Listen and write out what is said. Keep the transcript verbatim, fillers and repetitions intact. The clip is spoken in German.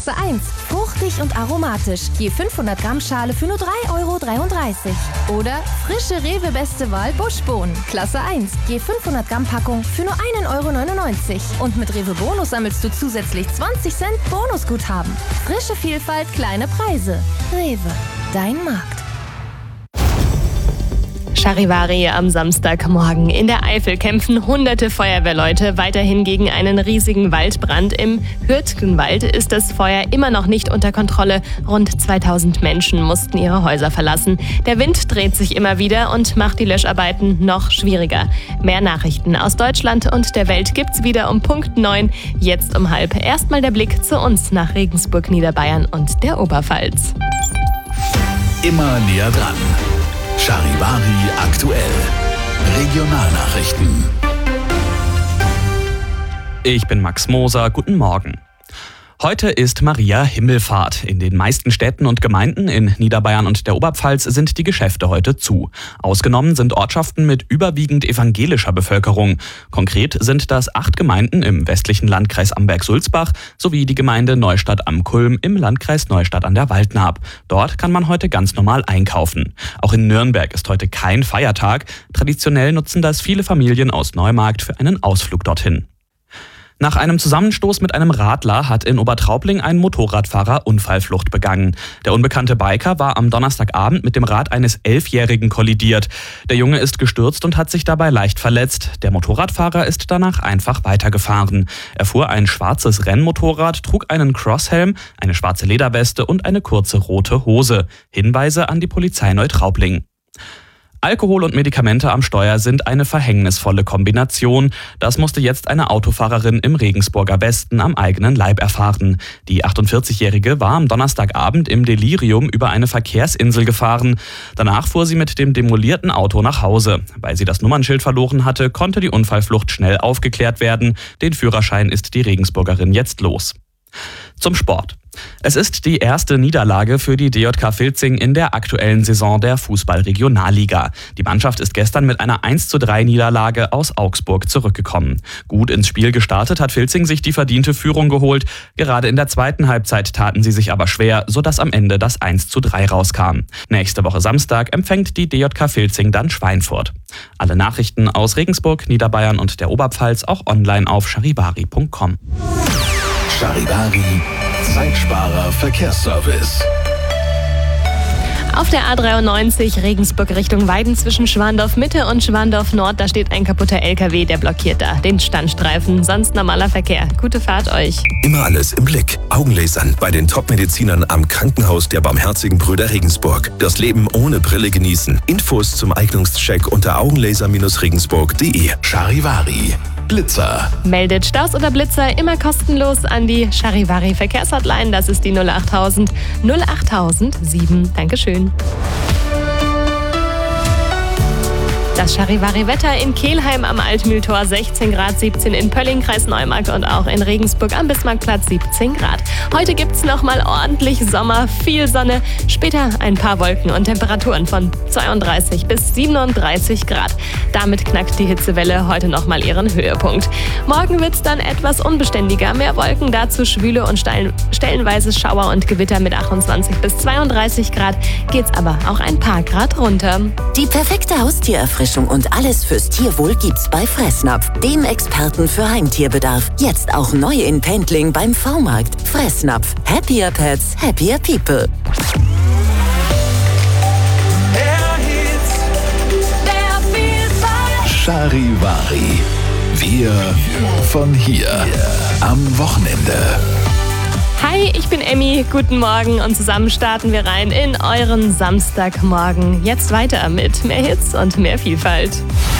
Klasse eins. Fruchtig und aromatisch. Je fünfhundert Gramm Schale für nur drei Euro dreiunddreißig. Oder frische Rewe Beste Wahl Buschbohnen. Klasse eins. Je fünfhundert Gramm Packung für nur ein Euro neunundneunzig. Und mit Rewe Bonus sammelst du zusätzlich zwanzig Cent Bonusguthaben. Frische Vielfalt, kleine Preise. Rewe, dein Markt. Charivari am Samstagmorgen. In der Eifel kämpfen hunderte Feuerwehrleute weiterhin gegen einen riesigen Waldbrand. Im Hürtgenwald ist das Feuer immer noch nicht unter Kontrolle. Rund zweitausend Menschen mussten ihre Häuser verlassen. Der Wind dreht sich immer wieder und macht die Löscharbeiten noch schwieriger. Mehr Nachrichten aus Deutschland und der Welt gibt's wieder um Punkt neun, jetzt um halb. Erstmal der Blick zu uns nach Regensburg, Niederbayern und der Oberpfalz. Immer näher dran. Charivari aktuell. Regionalnachrichten. Ich bin Max Moser, guten Morgen. Heute ist Maria Himmelfahrt. In den meisten Städten und Gemeinden in Niederbayern und der Oberpfalz sind die Geschäfte heute zu. Ausgenommen sind Ortschaften mit überwiegend evangelischer Bevölkerung. Konkret sind das acht Gemeinden im westlichen Landkreis Amberg-Sulzbach sowie die Gemeinde Neustadt am Kulm im Landkreis Neustadt an der Waldnaab. Dort kann man heute ganz normal einkaufen. Auch in Nürnberg ist heute kein Feiertag. Traditionell nutzen das viele Familien aus Neumarkt für einen Ausflug dorthin. Nach einem Zusammenstoß mit einem Radler hat in Obertraubling ein Motorradfahrer Unfallflucht begangen. Der unbekannte Biker war am Donnerstagabend mit dem Rad eines Elfjährigen kollidiert. Der Junge ist gestürzt und hat sich dabei leicht verletzt. Der Motorradfahrer ist danach einfach weitergefahren. Er fuhr ein schwarzes Rennmotorrad, trug einen Crosshelm, eine schwarze Lederweste und eine kurze rote Hose. Hinweise an die Polizei Neutraubling. Alkohol und Medikamente am Steuer sind eine verhängnisvolle Kombination. Das musste jetzt eine Autofahrerin im Regensburger Westen am eigenen Leib erfahren. Die achtundvierzigjährige war am Donnerstagabend im Delirium über eine Verkehrsinsel gefahren. Danach fuhr sie mit dem demolierten Auto nach Hause. Weil sie das Nummernschild verloren hatte, konnte die Unfallflucht schnell aufgeklärt werden. Den Führerschein ist die Regensburgerin jetzt los. Zum Sport. Es ist die erste Niederlage für die D J K Vilzing in der aktuellen Saison der Fußball-Regionalliga. Die Mannschaft ist gestern mit einer eins zu drei Niederlage aus Augsburg zurückgekommen. Gut ins Spiel gestartet hat Vilzing sich die verdiente Führung geholt. Gerade in der zweiten Halbzeit taten sie sich aber schwer, sodass am Ende das eins zu drei rauskam. Nächste Woche Samstag empfängt die D J K Vilzing dann Schweinfurt. Alle Nachrichten aus Regensburg, Niederbayern und der Oberpfalz auch online auf charivari punkt com. Charivari, Zeitsparer Verkehrsservice. Auf der A dreiundneunzig Regensburg Richtung Weiden zwischen Schwandorf Mitte und Schwandorf Nord, da steht ein kaputter L K W, der blockiert da den Standstreifen. Sonst normaler Verkehr. Gute Fahrt euch. Immer alles im Blick. Augenlasern bei den Top-Medizinern am Krankenhaus der Barmherzigen Brüder Regensburg. Das Leben ohne Brille genießen. Infos zum Eignungscheck unter augenlaser regensburg punkt de. Charivari. Blitzer. Meldet Staus oder Blitzer immer kostenlos an die Charivari Verkehrshotline. Das ist die null achttausend null achttausend sieben. Dankeschön. Das Charivari-Wetter in Kelheim am Altmühltor sechzehn Grad, siebzehn in Pölling, Kreis Neumarkt und auch in Regensburg am Bismarckplatz siebzehn Grad. Heute gibt's nochmal ordentlich Sommer, viel Sonne, später ein paar Wolken und Temperaturen von zweiunddreißig bis siebenunddreißig Grad. Damit knackt die Hitzewelle heute nochmal ihren Höhepunkt. Morgen wird's dann etwas unbeständiger, mehr Wolken, dazu schwüle und stellenweise Schauer und Gewitter mit achtundzwanzig bis zweiunddreißig Grad, geht's aber auch ein paar Grad runter. Die perfekte Haustiererfrischung und alles fürs Tierwohl gibt's bei Fressnapf, dem Experten für Heimtierbedarf. Jetzt auch neu in Pendling beim V-Markt. Fressnapf. Happier Pets, happier People. Charivari. Wir von hier. Am Wochenende. Hi, ich bin Emmy, guten Morgen und zusammen starten wir rein in euren Samstagmorgen. Jetzt weiter mit mehr Hits und mehr Vielfalt.